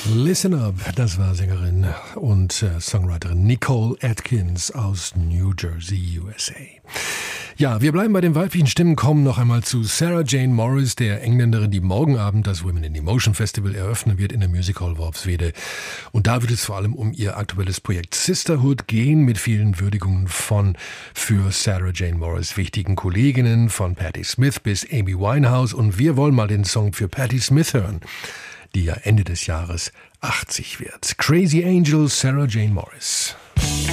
Listen Up, das war Sängerin und Songwriterin Nicole Atkins aus New Jersey, USA. Ja, wir bleiben bei den weiblichen Stimmen, kommen noch einmal zu Sarah Jane Morris, der Engländerin, die morgen Abend das Women in Emotion Festival eröffnen wird in der Music Hall Worpswede. Und da wird es vor allem um ihr aktuelles Projekt Sisterhood gehen, mit vielen Würdigungen von für Sarah Jane Morris wichtigen Kolleginnen, von Patti Smith bis Amy Winehouse. Und wir wollen mal den Song für Patti Smith hören, die ja Ende des Jahres 80 wird. Crazy Angel, Sarah Jane Morris.